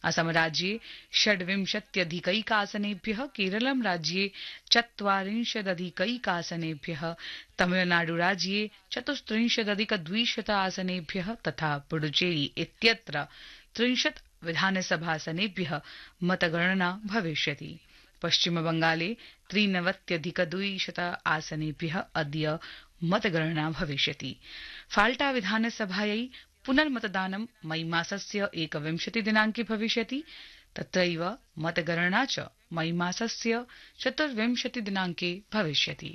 असम राज्ये 26+अधिकैकासनेभ्यः, केरलं राज्ये 44+अधिकैकासनेभ्यः, तमिलनाडु राज्ये 34+200 आसनेभ्यः तथा पुडुचेरी इत्यत्र 30 विधानसभासनेभ्यः मतगणना भविष्यति। पश्चिमबंगाले 93+200 आसनेभ्यः अद्य मतगणना भविष्यति। फाल्टा विधानसभायै पुनर्मतदानं मई मासस्य 21 दिनांके भविष्यति। तत्रैव मतगणना च मई मासस्य 24 दिनांके भविष्यति।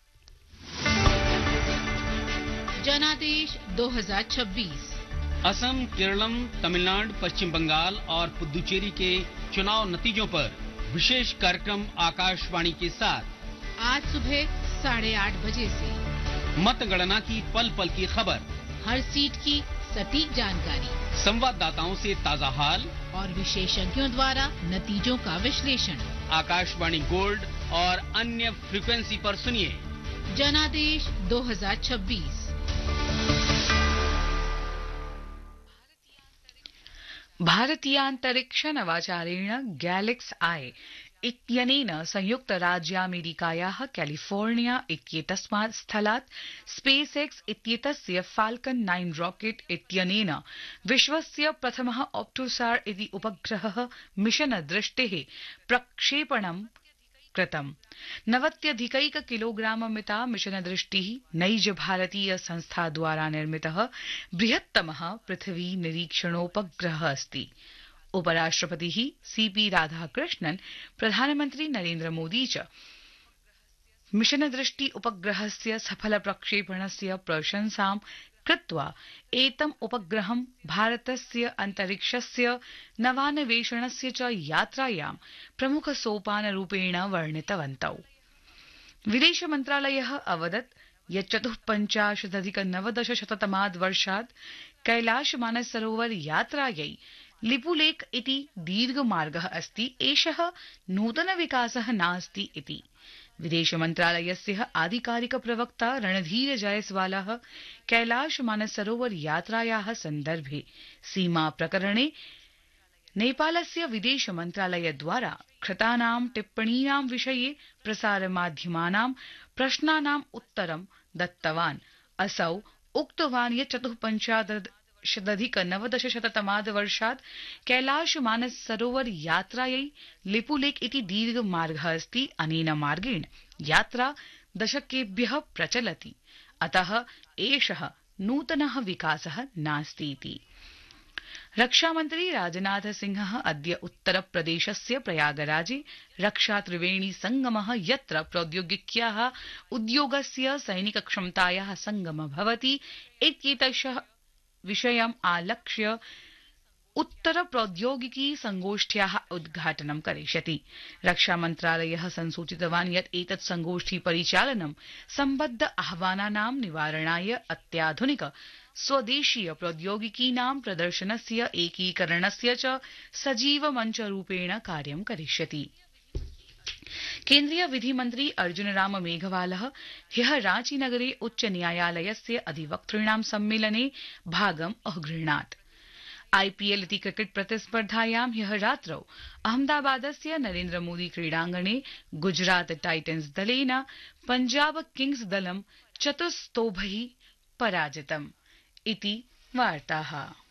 जनादेश 2026 असम, केरलम, तमिलनाडु, पश्चिम बंगाल और पुदुचेरी के चुनाव नतीजों पर विशेष कार्यक्रम आकाशवाणी के साथ आज सुबह 8:30 बजे से मतगणना की पल पल की खबर, हर सीट की सटीक जानकारी, संवाददाताओं से ताजा हाल और विशेषज्ञों द्वारा नतीजों का विश्लेषण। आकाशवाणी गोल्ड और अन्य फ्रीक्वेंसी पर सुनिए जनादेश 2026। भारतीयान्तरिक्ष नवाचारेण गैलेक्स आई इत्यनेन संयुक्तराज्यामेरिकायाः कैलिफोर्निया इत्येतस्मात् स्थलात् स्पेस एक्स इत्येतस्य फाल्कन 9 रॉकेट इत्यनेन विश्वस्य प्रथमः ऑप्टोसार इति उपग्रहः मिशन दृष्टेः प्रक्षेपणं कृतम्। 90 किलोग्राममिता मिशन दृष्टिः नैज भारतीय संस्था द्वारा निर्मितः बृहत्तमः पृथ्वी निरीक्षणोपग्रहः अस्ति। उपराष्ट्रपतिः सीपी राधाकृष्णन्, प्रधानमन्त्री नरेन्द्र मोदी च मिशन दृष्टि उपग्रहस्य सफल प्रक्षेपणस्य प्रशंसां कृत्वा एतम् उपग्रहं भारतस्य अन्तरिक्षस्य नवान्वेषणस्य च यात्रायां प्रमुख सोपानरूपेण वर्णितवन्तौ। विदेश मन्त्रालयः अवदत् यत् 54+90 वर्षात् कैलाश मानसरोवर यात्रायै लिपुलेख इति दीर्घमार्गः अस्ति, एषः नूतन विकासः नास्ति इति। विदेश मन्त्रालयस्य आधिकारिक प्रवक्ता रणधीर जयसवालः कैलाश मानसरोवर यात्रायाः सन्दर्भे सीमा प्रकरणे नेपालस्य विदेश मन्त्रालयद्वारा कृतानां टिप्पणीनां विषये प्रसारमाध्यमानां प्रश्नानाम् उत्तरं दत्तवान्। असौ उक्तवान् यत् 54+90 वर्षात् कैलाश मानसरोवर यात्रायै लिपुलेख इति दीर्घमार्गः अस्ति। अनेन मार्गेण यात्रा दशकेभ्यः प्रचलति, अतः एषः नूतनः विकासः नास्ति इति। रक्षामन्त्री राजनाथ सिंहः अद्य उत्तरप्रदेशस्य प्रयागराजे रक्षा त्रिवेणी संगमः, यत्र प्रौद्योगिक्याः उद्योगस्य सैनिक क्षमतायाः संगमः भवति इत्येतस्य विषयम् आलक्ष्य उत्तर प्रौद्योगिकी संगोष्ठ्याः उद्घाटनं करिष्यति। रक्षा मन्त्रालयः संसूचितवान् यत् एतत् संगोष्ठी परिचालनं सम्बद्ध आह्वानानां निवारणाय अत्याधुनिक स्वदेशीय प्रौद्योगिकीनां प्रदर्शनस्य एकीकरणस्य च सजीव मञ्चरूपेण कार्यं करिष्यति। केन्द्रीय विधिमन्त्री अर्जुन राम मेघवालः ह्यः रांचीनगरे उच्च न्यायालयस्य अधिवक्तॄणां सम्मेलने भागम् अगृह्णात्। आईपीएल इति क्रिकेट प्रतिस्पर्धायां ह्यः रात्रौ अहमदाबादस्य नरेन्द्र मोदी क्रीडाङ्गणे गुजरात टाइटन्स दलेन पंजाब किंग्स दलं 4-0 पराजितम् इति वार्ताः।